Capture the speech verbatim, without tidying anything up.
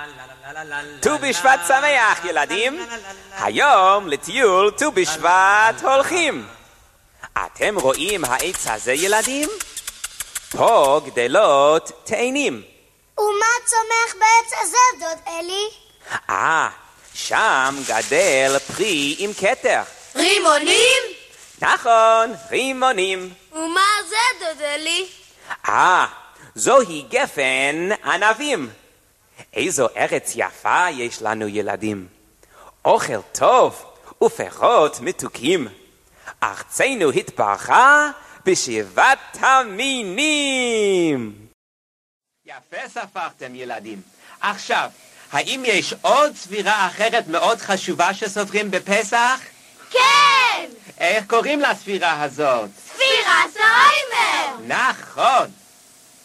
ט"ו בשבט שמח ילדים, היום לטיול ט"ו בשבט הולכים. אתם רואים העץ הזה ילדים? פה גדלות תאנים. ומה צומח בעץ הזה דוד אלי? אה, שם גדל פרי עם כתר. רימונים? נכון, רימונים. ומה זה דוד אלי? אה, זוהי גפן ענבים. איזו ארץ יפה יש לנו ילדים. אוכל טוב ופירות מתוקים. ארצנו התברכה בשבעת המינים. יפה ספרתם ילדים. עכשיו, האם יש עוד ספירה אחרת מאוד חשובה שסופרים בפסח? כן! איך קוראים לספירה הזאת? ספירת העומר! נכון.